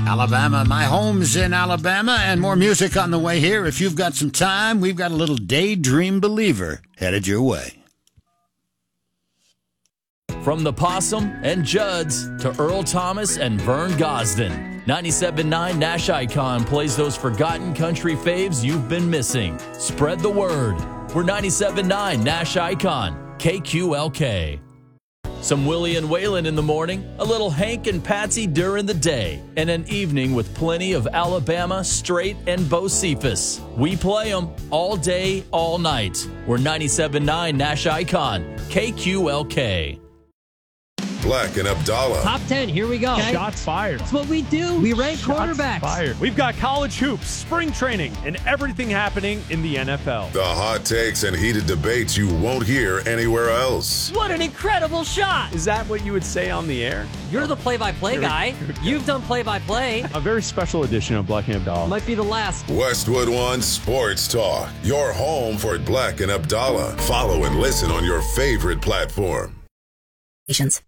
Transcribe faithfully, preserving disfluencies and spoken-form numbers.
Alabama, my home's in Alabama, and more music on the way here. If you've got some time, we've got a little Daydream Believer headed your way. From the Possum and Judds to Earl Thomas and Vern Gosden, ninety-seven point nine Nash Icon plays those forgotten country faves you've been missing. Spread the word. We're ninety-seven point nine Nash Icon, K Q L K. Some Willie and Waylon in the morning, a little Hank and Patsy during the day, and an evening with plenty of Alabama, Straight, and Bo Cephas. We play them all day, all night. We're ninety-seven point nine Nash Icon, K Q L K. Black and Abdallah. Top ten, here we go. Okay. Shots fired. That's what we do. We rank Shots quarterbacks. Fired. We've got college hoops, spring training, and everything happening in the N F L. The hot takes and heated debates you won't hear anywhere else. What an incredible shot. Is that what you would say on the air? You're the play-by-play guy. You've done play-by-play. A very special edition of Black and Abdallah. Might be the last. Westwood One Sports Talk. Your home for Black and Abdallah. Follow and listen on your favorite platform. Patience.